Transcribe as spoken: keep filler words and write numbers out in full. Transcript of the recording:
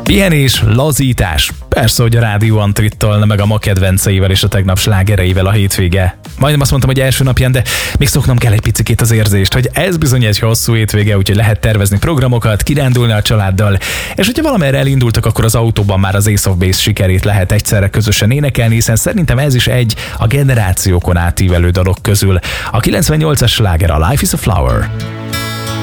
Pihenés, lazítás. Persze, hogy a Rádió Antrittól, meg a ma kedvenceivel és a tegnap slágereivel a hétvége. Majdnem azt mondtam, hogy első napján, de még szoknom kell egy picikét az érzést, hogy ez bizony egy hosszú hétvége, úgyhogy lehet tervezni programokat, kirándulni a családdal, és hogyha valamerre elindultak, akkor az autóban már az Ace of Base sikerét lehet egyszerre közösen énekelni, hiszen szerintem ez is egy a generációkon átívelő dalok közül. A kilencvennyolcas sláger a Life is a Flower.